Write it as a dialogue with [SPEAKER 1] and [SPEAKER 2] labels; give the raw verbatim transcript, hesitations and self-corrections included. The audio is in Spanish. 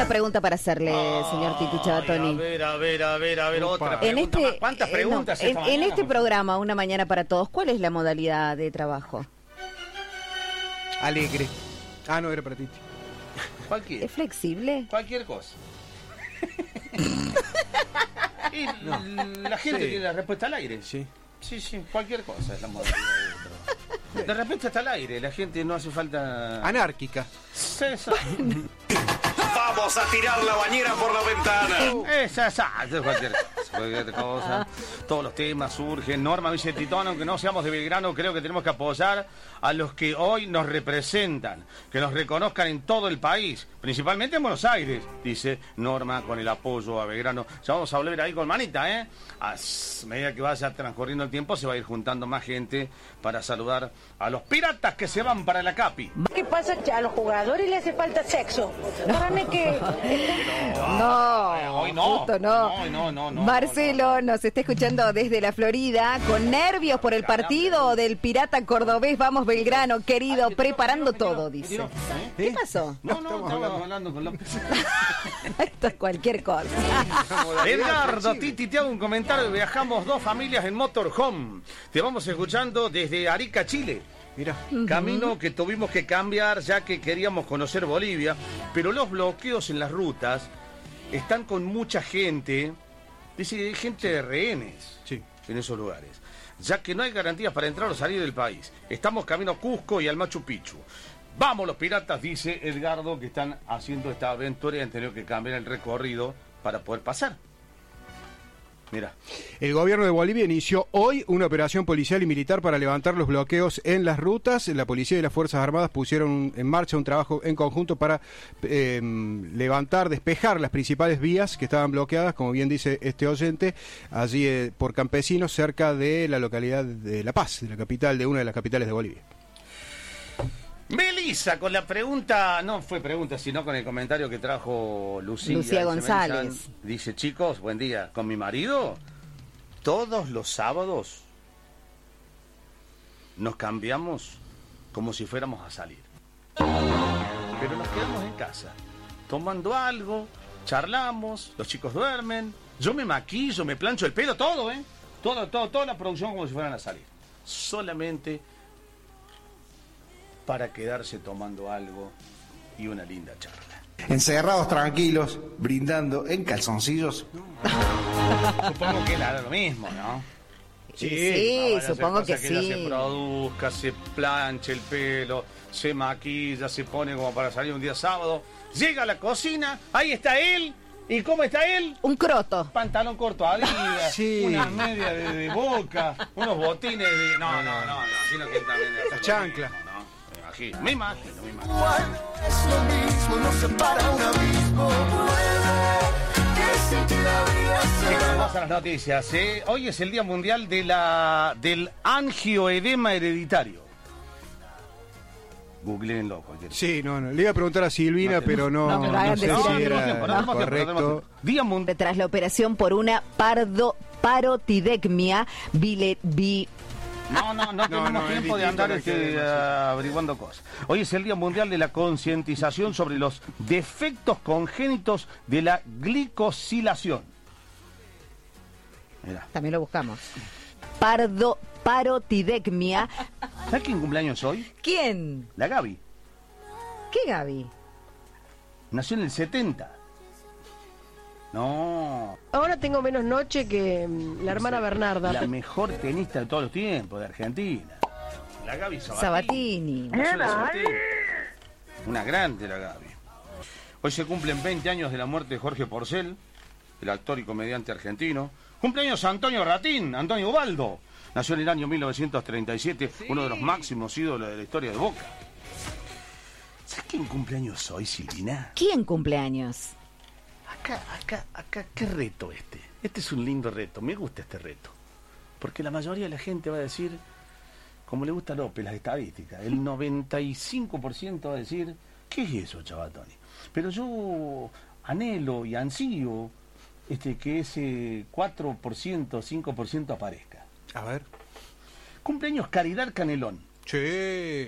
[SPEAKER 1] una pregunta para hacerle, señor Titi Chavatoni.
[SPEAKER 2] A ver, a ver, a ver, a ver,
[SPEAKER 3] Opa.
[SPEAKER 2] otra
[SPEAKER 1] En
[SPEAKER 2] pregunta
[SPEAKER 1] este,
[SPEAKER 2] más. ¿Cuántas
[SPEAKER 1] eh,
[SPEAKER 2] preguntas
[SPEAKER 1] no, en,
[SPEAKER 2] esta
[SPEAKER 1] en
[SPEAKER 2] mañana?
[SPEAKER 1] este programa, Una Mañana para Todos, ¿cuál es la modalidad de trabajo?
[SPEAKER 3] Alegre. Ah, no, era para Titi.
[SPEAKER 2] Cualquier,
[SPEAKER 1] ¿Es flexible?
[SPEAKER 2] cualquier cosa. Y
[SPEAKER 3] No.
[SPEAKER 2] la gente
[SPEAKER 3] Sí.
[SPEAKER 2] tiene la respuesta al aire.
[SPEAKER 3] Sí.
[SPEAKER 2] Sí, sí, cualquier cosa es la modalidad de trabajo. De repente está al aire, la gente no hace falta...
[SPEAKER 3] Anárquica.
[SPEAKER 2] Sí, sí.
[SPEAKER 4] Vamos a tirar la bañera por la ventana.
[SPEAKER 2] Esa, esa, esa, cualquier cosa, cualquier cosa. Todos los temas surgen. Norma dice, Titón, aunque no seamos de Belgrano, creo que tenemos que apoyar a los que hoy nos representan, que nos reconozcan en todo el país, principalmente en Buenos Aires, dice Norma, con el apoyo a Belgrano. Ya vamos a volver ahí con manita, ¿eh? A medida que vaya transcurriendo el tiempo, se va a ir juntando más gente para saludar a los piratas que se van para la Capi.
[SPEAKER 5] ¿Qué pasa? Que a los jugadores les hace falta sexo. Párame que...
[SPEAKER 1] No,
[SPEAKER 2] hoy no.
[SPEAKER 1] justo no.
[SPEAKER 2] No, no, no, no,
[SPEAKER 1] Marcelo nos está escuchando desde la Florida, con nervios por el partido del Pirata Cordobés. Vamos Belgrano, querido, preparando todo, dice. ¿Qué pasó?
[SPEAKER 2] No, no, estamos hablando con López.
[SPEAKER 1] Esto es cualquier cosa.
[SPEAKER 2] Edgardo, Titi, te hago un comentario. Viajamos dos familias en motorhome. Te vamos escuchando desde Arica, Chile.
[SPEAKER 3] Mira.
[SPEAKER 2] Camino que tuvimos que cambiar ya que queríamos conocer Bolivia, pero los bloqueos en las rutas están con mucha gente, dice que hay gente de rehenes
[SPEAKER 3] Sí.
[SPEAKER 2] en esos lugares, ya que no hay garantías para entrar o salir del país. Estamos camino a Cusco y al Machu Picchu. Vamos los piratas, dice Edgardo, que están haciendo esta aventura y han tenido que cambiar el recorrido para poder pasar. Mira.
[SPEAKER 3] El gobierno de Bolivia inició hoy una operación policial y militar para levantar los bloqueos en las rutas. La policía y las Fuerzas Armadas pusieron en marcha un trabajo en conjunto para eh, levantar, despejar las principales vías que estaban bloqueadas, como bien dice este oyente, allí eh, por campesinos cerca de la localidad de La Paz, de la capital, de una de las capitales de Bolivia.
[SPEAKER 2] Melissa, con la pregunta, no fue pregunta, sino con el comentario que trajo Lucía,
[SPEAKER 1] Lucía González.
[SPEAKER 2] Melissa, dice, chicos, buen día, con mi marido, todos los sábados nos cambiamos como si fuéramos a salir. Pero nos quedamos en casa, tomando algo, charlamos, los chicos duermen, yo me maquillo, me plancho el pelo, todo, ¿eh? Todo, todo, toda la producción como si fueran a salir. Solamente para quedarse tomando algo y una linda charla.
[SPEAKER 6] Encerrados tranquilos, brindando en calzoncillos.
[SPEAKER 2] Supongo que era lo mismo, ¿no?
[SPEAKER 1] Sí, sí,
[SPEAKER 2] van a hacer
[SPEAKER 1] supongo que
[SPEAKER 2] cosas ella
[SPEAKER 1] sí.
[SPEAKER 2] se produzca, se planche el pelo, se maquilla, se pone como para salir un día sábado. Llega a la cocina, ahí está él. ¿Y cómo está él?
[SPEAKER 1] Un croto.
[SPEAKER 2] Pantalón corto Adidas,
[SPEAKER 3] Sí.
[SPEAKER 2] unas medias de, de Boca, unos botines de... No, no, no, no, sino que él también debe hacer
[SPEAKER 3] La
[SPEAKER 2] lo
[SPEAKER 3] chancla.
[SPEAKER 2] mismo, ¿no? Me imagino, me imagino, me imagino.
[SPEAKER 4] Es lo mismo, no se para un abismo. Vuelve, que sin ti la vida se
[SPEAKER 2] Chicos, vamos a las noticias, ¿eh? Hoy es el Día Mundial de la, del angioedema hereditario. Googleenlo cualquier.
[SPEAKER 3] Sí, no, no. Le iba a preguntar a Silvina,
[SPEAKER 2] No te-
[SPEAKER 3] pero no,
[SPEAKER 1] no me
[SPEAKER 3] no,
[SPEAKER 1] lo hagan
[SPEAKER 3] sé
[SPEAKER 1] decir
[SPEAKER 3] si
[SPEAKER 1] a mí.
[SPEAKER 3] era
[SPEAKER 2] No, no, no, no, no, no,
[SPEAKER 3] correcto.
[SPEAKER 2] no, Día Mundial.
[SPEAKER 1] Tras la operación por una pardo, parotidecmia, bile, bi,
[SPEAKER 2] No, no, no tenemos
[SPEAKER 3] no, es
[SPEAKER 2] tiempo de
[SPEAKER 3] distinto
[SPEAKER 2] andar
[SPEAKER 3] lo
[SPEAKER 2] este,
[SPEAKER 3] que hacemos, sí.
[SPEAKER 2] averiguando cosas. Hoy es el Día Mundial de la Concientización sobre los defectos congénitos de la glicosilación. Mirá.
[SPEAKER 1] también lo buscamos. Pardo, parotidecmia.
[SPEAKER 2] ¿Sabes quién cumpleaños hoy?
[SPEAKER 1] ¿Quién?
[SPEAKER 2] La Gaby.
[SPEAKER 1] ¿Qué Gaby?
[SPEAKER 2] Nació en el setenta. No.
[SPEAKER 5] Ahora tengo menos noche que mm, la hermana Bernarda.
[SPEAKER 2] La mejor tenista de todos los tiempos de Argentina. La Gaby Sabatini.
[SPEAKER 1] Sabatini.
[SPEAKER 2] Nació en el setenta. Una grande la Gaby. Hoy se cumplen veinte años de la muerte de Jorge Porcel, el actor y comediante argentino. Cumpleaños Antonio Ratín, Antonio Ubaldo. Nació en el año mil novecientos treinta y siete, uno de los máximos ídolos de la historia de Boca. ¿Sabes quién cumpleaños hoy, Silvina?
[SPEAKER 1] ¿Quién cumpleaños?
[SPEAKER 2] Acá, acá, acá, ¿qué reto este? Este es un lindo reto, me gusta este reto. Porque la mayoría de la gente va a decir, como le gusta a López, las estadísticas, el noventa y cinco por ciento va a decir, ¿qué es eso, Chavatoni? Pero yo anhelo y ansío este, que ese cuatro por ciento, cinco por ciento aparezca.
[SPEAKER 3] A ver.
[SPEAKER 2] Cumpleaños Caridad Canelón.
[SPEAKER 3] Che.